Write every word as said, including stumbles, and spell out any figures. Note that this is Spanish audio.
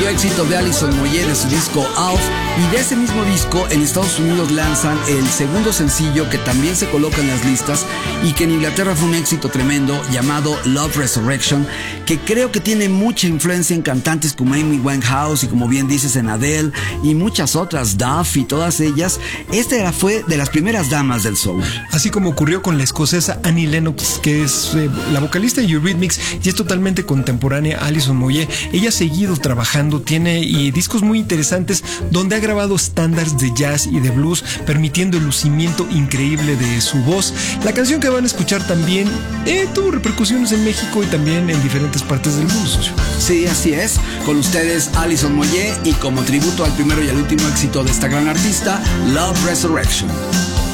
segundo éxito de Alison Moyet de su disco Alf, y de ese mismo disco en Estados Unidos lanzan el segundo sencillo que también se coloca en las listas y que en Inglaterra fue un éxito tremendo, llamado Love Resurrection, que creo que tiene mucha influencia en cantantes como Amy Winehouse y, como bien dices, en Adele y muchas otras, Duff y todas ellas. Esta era, fue de las primeras damas del soul. Así como ocurrió con la escocesa Annie Lennox, que es eh, la vocalista de Eurythmics y es totalmente contemporánea a Alison Moyet. Ella ha seguido trabajando, tiene y discos muy interesantes donde ha grabado estándares de jazz y de blues, permitiendo el lucimiento increíble de su voz. La canción que van a escuchar también eh, tuvo repercusiones en México y también en diferentes partes del mundo, socio. Sí, así es. Con ustedes, Alison Moyet, y como tributo al primero y al último éxito de esta gran artista, Love Resurrection.